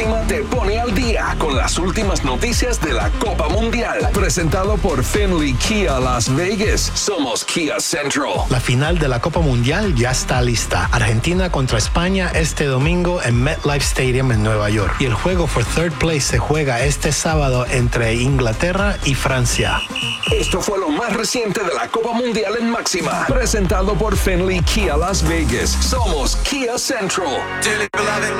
Máxima te pone al día con las últimas noticias de la Copa Mundial. Presentado por Finley Kia Las Vegas. Somos Kia Central. La final de la Copa Mundial ya está lista. Argentina contra España este domingo en MetLife Stadium en Nueva York. Y el juego for third place se juega este sábado entre Inglaterra y Francia. Esto fue lo más reciente de la Copa Mundial en Máxima. Presentado por Finley Kia Las Vegas. Somos Kia Central.